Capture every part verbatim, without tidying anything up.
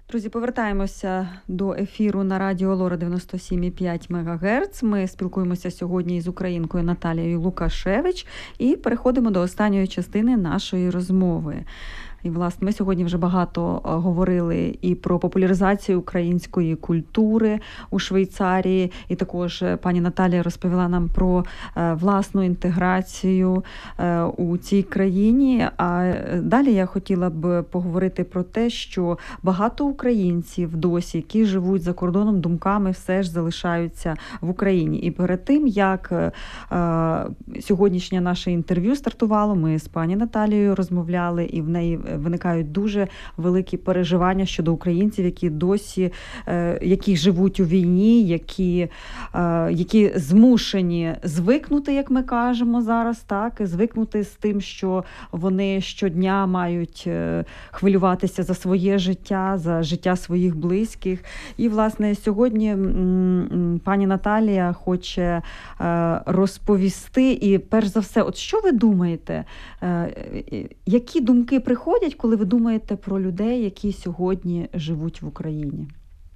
Друзі, повертаємося до ефіру на радіо Лора дев'яносто сім і п'ять мегагерц. Ми спілкуємося сьогодні із українкою Наталією Лукашевич і переходимо до останньої частини нашої розмови. І, власне, ми сьогодні вже багато говорили і про популяризацію української культури у Швейцарії, і також пані Наталія розповіла нам про власну інтеграцію у цій країні. А далі я хотіла б поговорити про те, що багато українців досі, які живуть за кордоном, думками все ж залишаються в Україні. І перед тим, як сьогоднішнє наше інтерв'ю стартувало, ми з пані Наталією розмовляли, і в неї виникають дуже великі переживання щодо українців, які досі, які живуть у війні, які, які змушені звикнути, як ми кажемо зараз, так, звикнути з тим, що вони щодня мають хвилюватися за своє життя, за життя своїх близьких. І, власне, сьогодні пані Наталія хоче розповісти, і перш за все, от що ви думаєте, які думки приходять, коли ви думаєте про людей, які сьогодні живуть в Україні?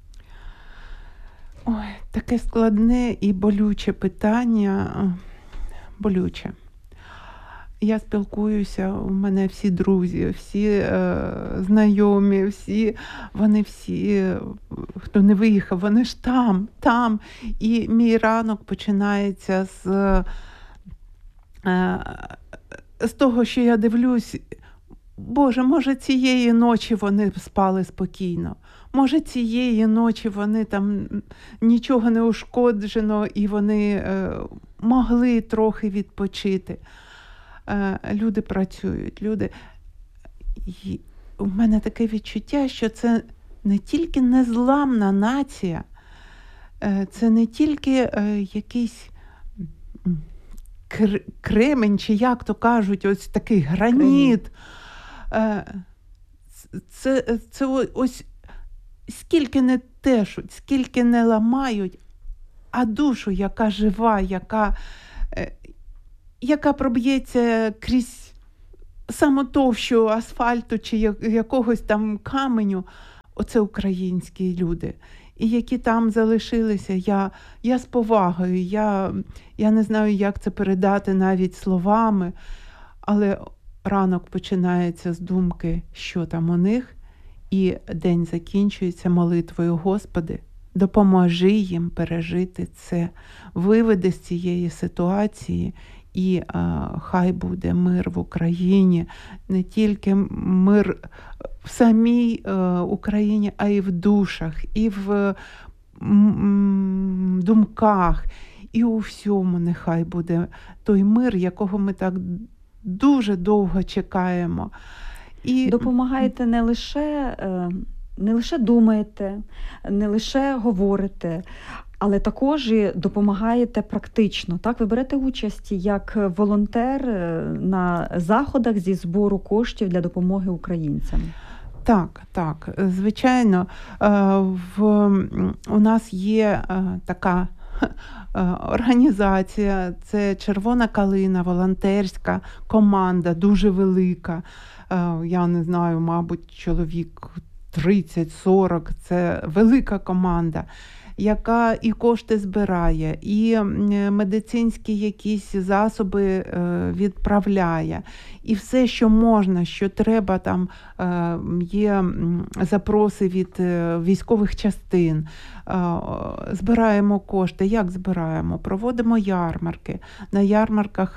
Ой, таке складне і болюче питання. Болюче. Я спілкуюся, у мене всі друзі, всі е, знайомі, всі, вони всі, хто не виїхав, вони ж там, там. І мій ранок починається з, е, з того, що я дивлюсь, Боже, може цієї ночі вони спали спокійно, може цієї ночі вони там нічого не ушкоджено і вони е, могли трохи відпочити. Е, люди працюють, люди. І у мене таке відчуття, що це не тільки незламна нація, е, це не тільки е, якийсь кр- кремень, чи як то кажуть, ось такий граніт. Це, це, це ось скільки не тешуть, скільки не ламають, а душу, яка жива, яка, яка проб'ється крізь самотовщу асфальту чи якогось там каменю, оце українські люди. І які там залишилися, я, я з повагою, я, я не знаю, як це передати навіть словами, але ранок починається з думки, що там у них, і день закінчується молитвою: Господи, допоможи їм пережити це, виведи з цієї ситуації, і а, хай буде мир в Україні, не тільки мир в самій а, Україні, а й в душах, і в м- думках, і у всьому нехай буде той мир, якого ми так дуже довго чекаємо. І допомагаєте не лише, не лише думаєте, не лише говорите, але також і допомагаєте практично. Так, ви берете участь як волонтер на заходах зі збору коштів для допомоги українцям. Так, так, звичайно. В, у нас є така організація, це Червона калина, волонтерська команда, дуже велика. Я не знаю, мабуть, чоловік тридцять-сорок, це велика команда, яка і кошти збирає, і медицинські якісь засоби відправляє. І все, що можна, що треба, там є запроси від військових частин. Збираємо кошти. Як збираємо? Проводимо ярмарки. На ярмарках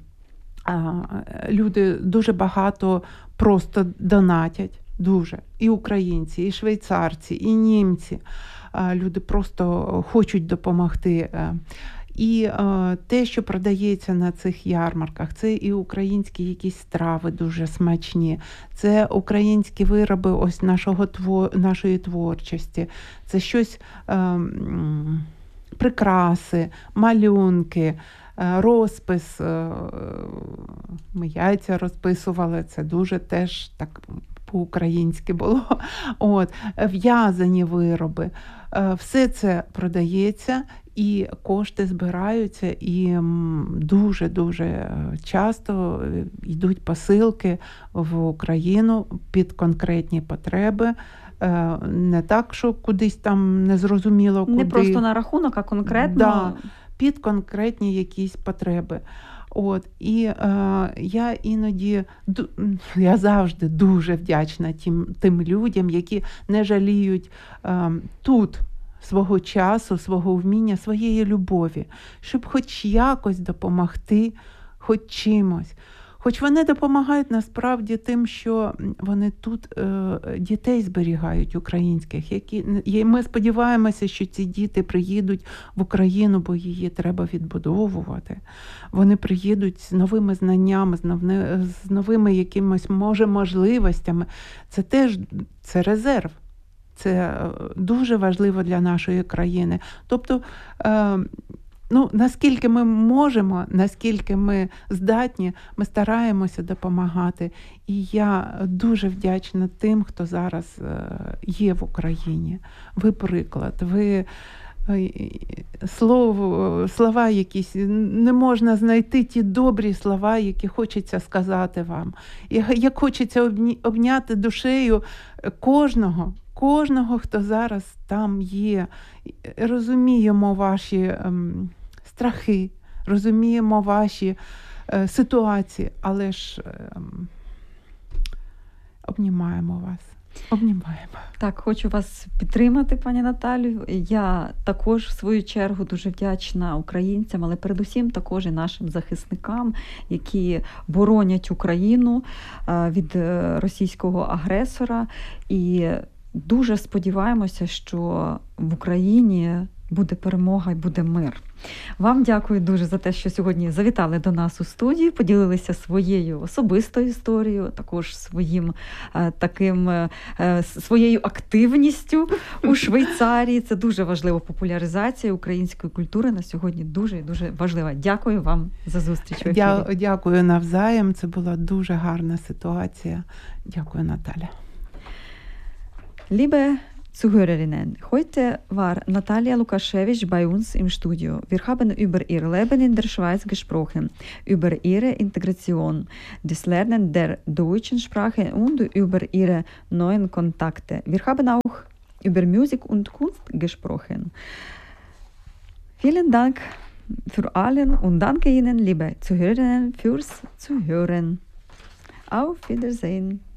люди дуже багато просто донатять. Дуже. І українці, і швейцарці, і німці. Люди просто хочуть допомогти. І те, що продається на цих ярмарках, це і українські якісь страви дуже смачні, це українські вироби ось нашого, нашої творчості, це щось, прикраси, малюнки, розпис. Ми яйця розписували, це дуже теж так по-українськи було. От, в'язані вироби. Е, Все це продається, і кошти збираються, і дуже-дуже часто йдуть посилки в Україну під конкретні потреби. Е, Не так, що кудись там незрозуміло куди. Не просто на рахунок, а конкретно. Да, під конкретні якісь потреби. От, і е, я іноді, ду- я завжди дуже вдячна тим, тим людям, які не жаліють е, тут свого часу, свого вміння, своєї любові, щоб хоч якось допомогти, хоч чимось. Хоч вони допомагають насправді тим, що вони тут е, дітей зберігають українських, які і ми сподіваємося, що ці діти приїдуть в Україну, бо її треба відбудовувати. Вони приїдуть з новими знаннями, з, новни, з новими якимось, може, можливостями. Це теж це резерв. Це дуже важливо для нашої країни. Тобто, е, ну, наскільки ми можемо, наскільки ми здатні, ми стараємося допомагати. І я дуже вдячна тим, хто зараз є в Україні. Ви приклад, ви слово, слова якісь, не можна знайти ті добрі слова, які хочеться сказати вам. І як хочеться обняти душею кожного, кожного, хто зараз там є. Розуміємо ваші ем, страхи, розуміємо ваші е, ситуації, але ж ем, обнімаємо вас. Обнімаємо. Так, хочу вас підтримати, пані Наталю. Я також, в свою чергу, дуже вдячна українцям, але передусім також і нашим захисникам, які боронять Україну від російського агресора. І дуже сподіваємося, що в Україні буде перемога і буде мир. Вам дякую дуже за те, що сьогодні завітали до нас у студію, поділилися своєю особистою історією, також своїм е, таким е, своєю активністю у Швейцарії. Це дуже важлива популяризація української культури на сьогодні дуже і дуже важлива. Дякую вам за зустріч в ефірі. Дя, дякую навзаєм. Це була дуже гарна ситуація. Дякую, Наталя. Liebe Zuhörerinnen, heute war Natalia Lukaschewitsch bei uns im Studio. Wir haben über ihr Leben in der Schweiz gesprochen, über ihre Integration, das Lernen der deutschen Sprache und über ihre neuen Kontakte. Wir haben auch über Musik und Kunst gesprochen. Vielen Dank für allen und danke Ihnen, liebe Zuhörerinnen, fürs Zuhören. Auf Wiedersehen.